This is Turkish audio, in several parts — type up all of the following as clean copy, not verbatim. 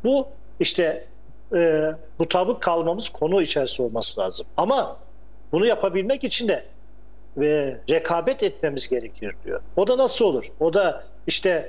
Bu işte mutabık kalmamız konu içerisinde olması lazım. Ama bunu yapabilmek için de rekabet etmemiz gerekir diyor. O da nasıl olur? O da işte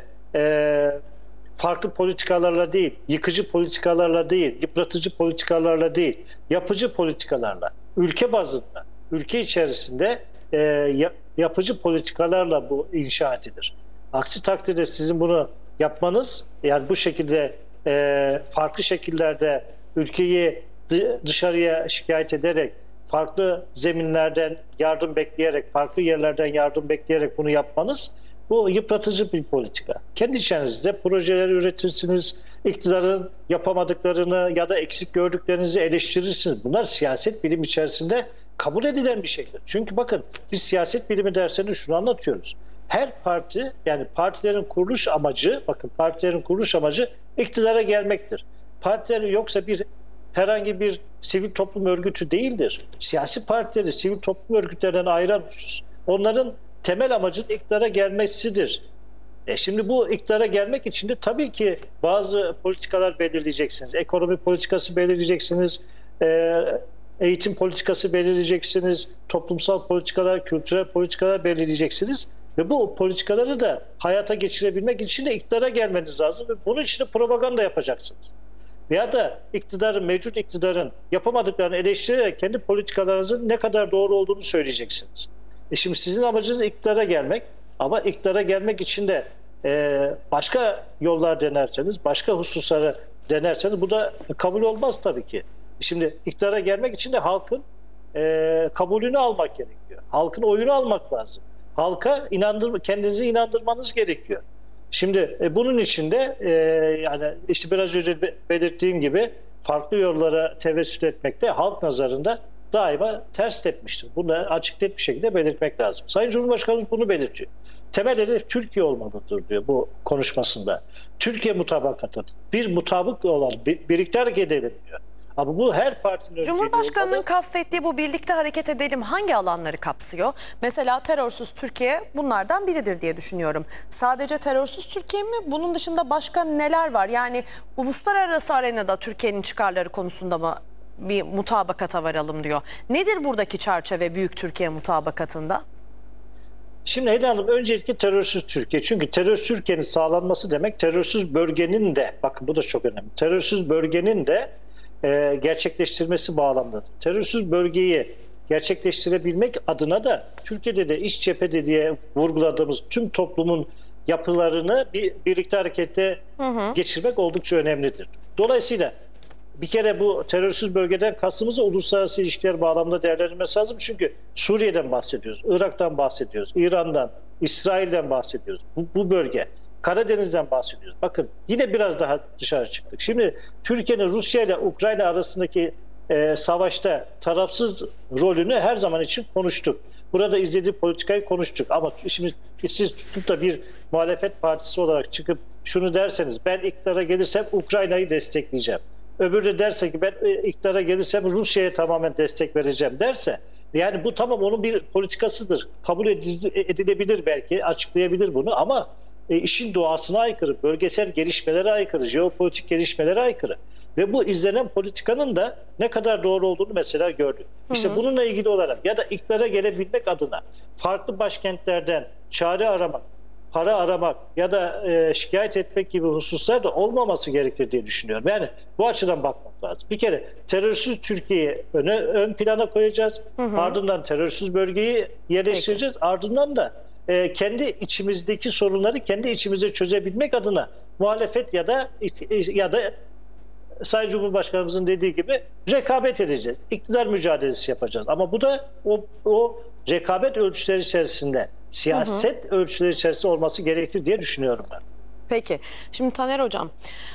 farklı politikalarla değil, yıkıcı politikalarla değil, yıpratıcı politikalarla değil, yapıcı politikalarla, ülke bazında, ülke içerisinde yapıcı politikalarla bu inşa edilir. Aksi takdirde sizin bunu yapmanız, yani bu şekilde farklı şekillerde ülkeyi dışarıya şikayet ederek, farklı zeminlerden yardım bekleyerek, farklı yerlerden yardım bekleyerek bunu yapmanız, bu yıpratıcı bir politika. Kendi içinizde projeler üretirsiniz, iktidarın yapamadıklarını ya da eksik gördüklerinizi eleştirirsiniz. Bunlar siyaset bilimi içerisinde kabul edilen bir şeydir. Çünkü bakın, biz siyaset bilimi derslerinde şunu anlatıyoruz. Her parti, yani partilerin kuruluş amacı, bakın partilerin kuruluş amacı iktidara gelmektir. Partiler yoksa herhangi bir sivil toplum örgütü değildir. Siyasi partileri sivil toplum örgütlerinden ayıran husus, onların temel amacının iktidara gelmesidir. Şimdi bu iktidara gelmek için de tabii ki bazı politikalar belirleyeceksiniz. Ekonomi politikası belirleyeceksiniz, eğitim politikası belirleyeceksiniz, toplumsal politikalar, kültürel politikalar belirleyeceksiniz. Ve bu politikaları da hayata geçirebilmek için de iktidara gelmeniz lazım. Ve bunun için de propaganda yapacaksınız. Veya da mevcut iktidarın yapamadıklarını eleştirerek kendi politikalarınızın ne kadar doğru olduğunu söyleyeceksiniz. Şimdi sizin amacınız iktidara gelmek, ama iktidara gelmek için de başka yollar denerseniz, başka hususları denerseniz bu da kabul olmaz tabii ki. Şimdi iktidara gelmek için de halkın kabulünü almak gerekiyor. Halkın oyunu almak lazım. Halka kendinizi inandırmanız gerekiyor. Şimdi bunun için de yani işte biraz önce belirttiğim gibi farklı yollara tevessül etmekte halk nazarında daima ters tepmiştir. Bunu açık net bir şekilde belirtmek lazım. Sayın Cumhurbaşkanı bunu belirtiyor. Temel hedef Türkiye olmalıdır diyor bu konuşmasında. Türkiye mutabakatı, bir mutabık olan, birlikte hareket edelim diyor. Ama bu her partinin... Cumhurbaşkanının kastettiği bu birlikte hareket edelim hangi alanları kapsıyor? Mesela terörsüz Türkiye bunlardan biridir diye düşünüyorum. Sadece terörsüz Türkiye mi? Bunun dışında başka neler var? Yani uluslararası arenada Türkiye'nin çıkarları konusunda mı bir mutabakata varalım diyor. Nedir buradaki çerçeve Büyük Türkiye mutabakatında? Şimdi Eda Hanım, öncelikle terörsüz Türkiye. Çünkü terörsüz Türkiye'nin sağlanması demek terörsüz bölgenin de, bakın bu da çok önemli, terörsüz bölgenin de gerçekleştirmesi bağlamındadır. Terörsüz bölgeyi gerçekleştirebilmek adına da Türkiye'de de iç cephede diye vurguladığımız tüm toplumun yapılarını birlikte harekete geçirmek oldukça önemlidir. Dolayısıyla bir kere bu terörsüz bölgeden kastımız uluslararası ilişkiler bağlamında değerlendirilmesi lazım. Çünkü Suriye'den bahsediyoruz, Irak'tan bahsediyoruz, İran'dan, İsrail'den bahsediyoruz. Bu bölge. Karadeniz'den bahsediyoruz. Bakın yine biraz daha dışarı çıktık. Şimdi Türkiye'nin Rusya ile Ukrayna arasındaki savaşta tarafsız rolünü her zaman için konuştuk. Burada izlediği politikayı konuştuk. Ama şimdi siz tutup da bir muhalefet partisi olarak çıkıp şunu derseniz, ben iktidara gelirsem Ukrayna'yı destekleyeceğim. Öbürü de derse ki ben iktidara gelirsem Rusya'ya tamamen destek vereceğim derse, yani bu tamam onun bir politikasıdır. Kabul edilebilir, belki açıklayabilir bunu, ama işin doğasına aykırı, bölgesel gelişmelere aykırı, jeopolitik gelişmelere aykırı. Ve bu izlenen politikanın da ne kadar doğru olduğunu mesela gördük. İşte bununla ilgili olarak ya da iktidara gelebilmek adına farklı başkentlerden çare aramak, para aramak ya da şikayet etmek gibi hususlar da olmaması gerekir diye düşünüyorum. Yani bu açıdan bakmak lazım. Bir kere terörsüz Türkiye'yi ön plana koyacağız. Ardından terörsüz bölgeyi yerleştireceğiz. Peki. Ardından da kendi içimizdeki sorunları kendi içimizde çözebilmek adına muhalefet ya da Sayın Cumhurbaşkanımızın dediği gibi rekabet edeceğiz. İktidar mücadelesi yapacağız. Ama bu da o rekabet ölçüleri içerisinde, siyaset ölçüleri içerisinde olması gerekir diye düşünüyorum ben. Peki. Şimdi Taner Hocam,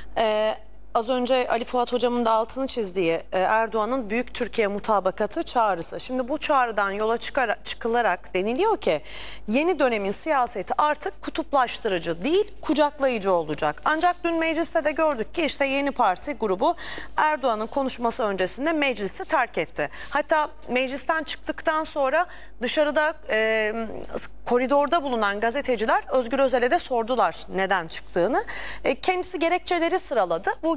az önce Ali Fuat Hocam'ın da altını çizdiği Erdoğan'ın Büyük Türkiye mutabakatı çağrısı. Şimdi bu çağrıdan yola çıkılarak deniliyor ki yeni dönemin siyaseti artık kutuplaştırıcı değil, kucaklayıcı olacak. Ancak dün mecliste de gördük ki işte yeni parti grubu Erdoğan'ın konuşması öncesinde meclisi terk etti. Hatta meclisten çıktıktan sonra dışarıda koridorda bulunan gazeteciler Özgür Özel'e de sordular neden çıktığını. Kendisi gerekçeleri sıraladı. Bu